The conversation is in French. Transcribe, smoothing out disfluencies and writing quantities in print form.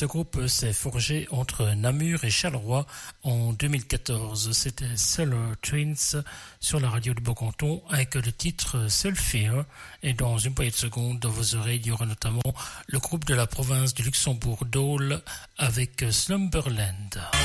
Ce groupe s'est forgé entre Namur et Charleroi en 2014. C'était Solar Twins sur la radio de Beaucanton avec le titre Sulfur. Et dans une poignée de secondes, dans vos oreilles, il y aura notamment le groupe de la province du Luxembourg, Dole, avec Slumberland.